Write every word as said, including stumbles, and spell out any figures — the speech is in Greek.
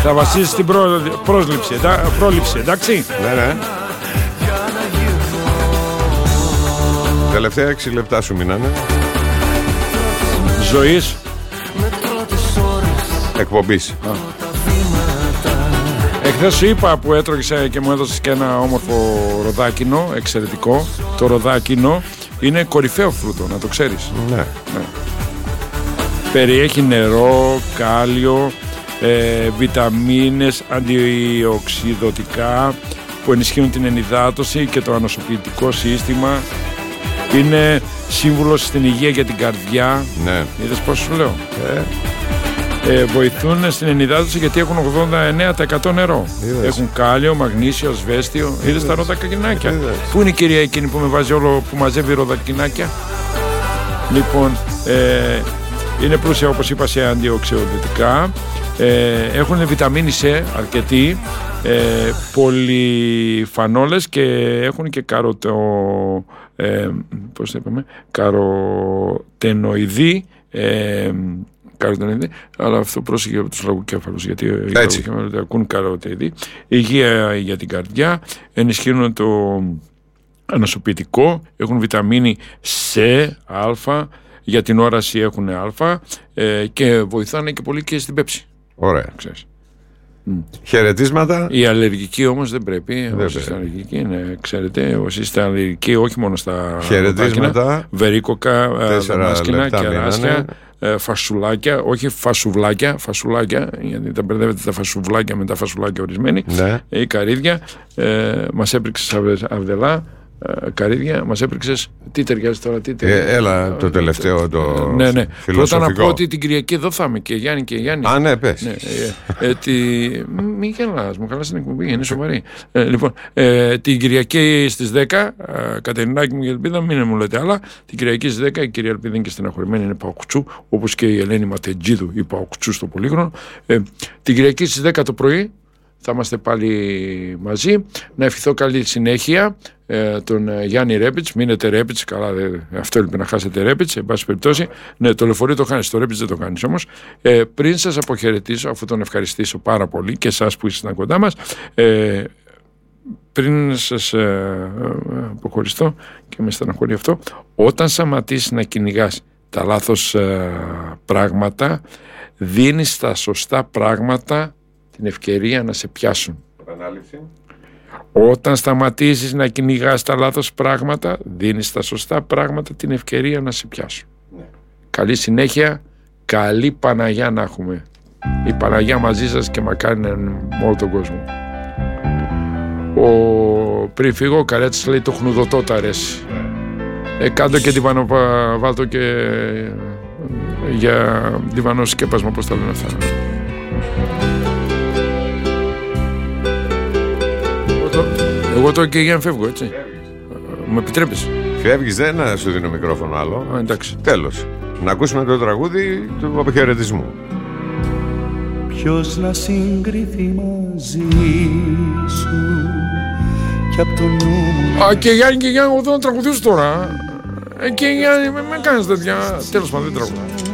Θα βασίζεις στην προ... πρόσληψη, εντά... πρόληψη, εντάξει. Ναι, ναι. Τελευταία έξι λεπτά σου μείνανε. Ζωής. Εκπομπής. Α. Εχθές σου είπα που έτρωγες και μου έδωσες και ένα όμορφο ροδάκινο, εξαιρετικό. Το ροδάκινο είναι κορυφαίο φρούτο, να το ξέρεις. Ναι. Ναι. Περιέχει νερό, κάλιο, ε, βιταμίνες, αντιοξυδοτικά που ενισχύουν την ενυδάτωση και το ανοσοποιητικό σύστημα. Είναι σύμβουλος στην υγεία για την καρδιά. Ναι. Είδες πώς σου λέω. Ε. Ε, βοηθούν στην ενυδάτωση γιατί έχουν ογδόντα εννέα τοις εκατό νερό. Είδες. Έχουν κάλιο, μαγνήσιο, ασβέστιο. Είδες τα ροδακινάκια. Είδες. Πού είναι η κυρία εκείνη που με βάζει όλο, που μαζεύει ροδακινάκια. Λοιπόν, ε, είναι πλούσια όπως είπα σε αντιοξυδοτικά. Ε, έχουν βιταμίνη C αρκετή, ε, πολυφανόλες και έχουν και καροτο, ε, πώς το είπαμε, καροτενοειδή, ε, καροτενοειδή, αλλά αυτό πρόσεχε από τους λαγοκέφαλους, γιατί οι λαγοκέφαλοι ακούν καροτενοειδή. Υγεία για την καρδιά, ενισχύουν το ανοσοποιητικό, έχουν βιταμίνη C, α, για την όραση έχουν α, ε, και βοηθάνε και πολύ και στην πέψη. Ωραία. Ξέρεις. Mm. Χαιρετίσματα. Οι αλλεργικοί όμως δεν πρέπει. Δεν όσοι είστε αλλεργικοί, ναι, ξέρετε, όσοι είστε αλλεργικοί όχι μόνο στα χαιρετίσματα, βερίκοκα, δαμάσκηνα, κεράσια, ε, φασουλάκια, όχι φασουβλάκια, φασουλάκια, γιατί τα μπερδεύετε τα φασουβλάκια με τα φασουλάκια ορισμένοι, ναι. Ή καρύδια, ε, μας έπριξες αυγελά. Καρύδια, μας έπαιξες. Τι ταιριάζει τώρα, τι ταιριάζει. Ε, έλα το τελευταίο το ναι, ναι. φιλοσοφικό. Πρώτα να πω ότι την Κυριακή εδώ θα είμαι και Γιάννη και Γιάννη. Α, ναι, πες. Ναι, ε, ε, τη... Μην γελάς, μου χαλάς την εκπομπή, είναι σοβαρή. Ε, λοιπόν, ε, την Κυριακή στις δέκα, ε, Κατερινάκη μου και Ελπίδα, μην μου λέτε άλλα. Την Κυριακή στις δέκα, η κυρία Ελπίδα είναι και στεναχωρημένη, είναι Παοκουτσού, όπως και η Ελένη Ματεντζίδου, η Παοκουτσού στο Πολύγχρονο. Ε, την Κυριακή στις δέκα το πρωί θα είμαστε πάλι μαζί. Να ευχηθώ καλή συνέχεια ε, τον ε, Γιάννη Ρέπιτς. Μείνετε Ρέπιτς, καλά, δε, αυτό έλειπε να χάσετε Ρέπιτς, εν πάση περιπτώσει. Ναι, το λεωφορείο το χάνεις, το Ρέπιτς δεν το κάνεις όμως. Ε, πριν σας αποχαιρετήσω, αφού τον ευχαριστήσω πάρα πολύ και εσάς που ήσασταν κοντά μας, ε, πριν σας ε, αποχωριστώ και με στεναχωρεί αυτό, όταν σταματήσεις να κυνηγάς τα λάθος ε, πράγματα, δίνεις τα σωστά πράγματα την ευκαιρία να σε πιάσουν. Επανάληψη. Όταν σταματήσεις να κυνηγάς τα λάθος πράγματα, δίνεις τα σωστά πράγματα την ευκαιρία να σε πιάσουν. Ναι. Καλή συνέχεια, καλή Παναγιά να έχουμε. Η Παναγιά μαζί σας και μακάρι να είναι με όλο τον κόσμο. Ο... Πριν φύγω, ο Καρέτσης λέει το χνουδωτό τα αρέσει. Ε, κάτω και διβανό, βάλτο και για διβανό σκέπασμα, πώς τα λένε αυτά. Εγώ τώρα και για να φεύγω, έτσι. Μου επιτρέπεις? Φεύγεις, δεν σου δίνω μικρόφωνο άλλο. Α, εντάξει. Τέλος. Να ακούσουμε το τραγούδι του αποχαιρετισμού. Ποιος να συγκριθεί μαζί σου κι απ' το νου μου. Α, και Γιάννη και Γιάννη, εγώ δεν τραγουδήσω τώρα. Ε, και Γιάννη, με, με κάνεις τέτοια. Τέλος πάντων, δεν τραγουδάω.